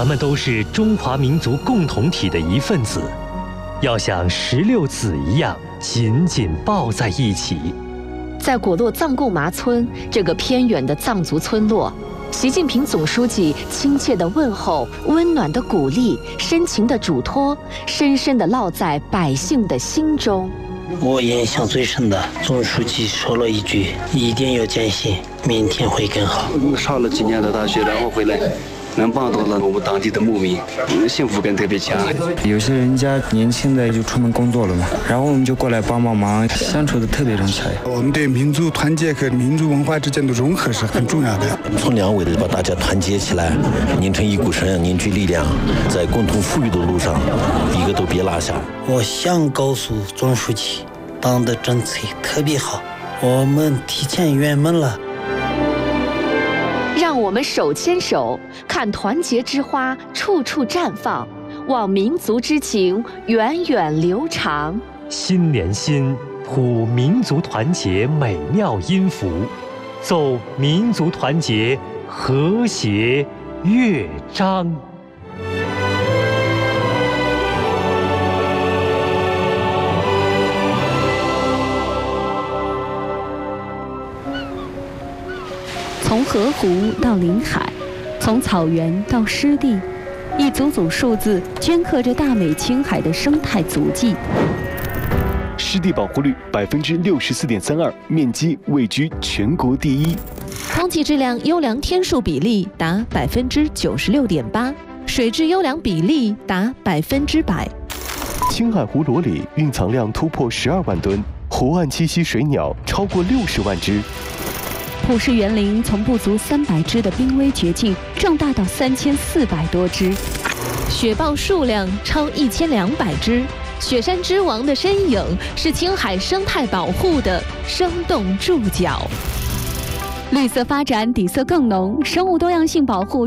咱们都是中华民族共同体的一份子，要像16子一样紧紧抱在一起。 在果洛藏贡麻村这个偏远的藏族村落，习近平总书记亲切的问候、温暖的鼓励、深情的嘱托，深深地烙在百姓的心中。 我印象最深的，总书记说了一句：“一定要坚信，明天会更好。” 上了几年的大学，然后回来，能帮到了我们当地的牧民，幸福感特别强。 有些人家年轻的就出门工作了嘛，然后我们就过来帮忙，相处的特别融洽。 我们对民族团结和民族文化之间的融合是很重要的。 从两位的把大家团结起来，拧成一股绳，凝聚力量，在共同富裕的路上，一个都别落下。 我想告诉总书记，党的政策特别好，我们提前圆满了。 让我们手牵手，看团结之花处处绽放，望民族之情源远流长。 心连心，谱民族团结美妙音符，奏民族团结和谐乐章。 从河湖到临海，从草原到湿地，一组组数字镌刻着大美青海的生态足迹。 湿地保护率64.32%，面积位居全国第一。 空气质量优良天数比例达96.8%，水质优良比例达100%。 青海湖裸里蕴藏量突破12万吨，湖岸栖息水鸟超过60万只。 普氏园林从不足300只的濒危绝境壮大到3400多只， 雪豹数量超1200只，雪山之王的身影是青海生态保护的生动注脚。 绿色发展底色更浓，生物多样性保护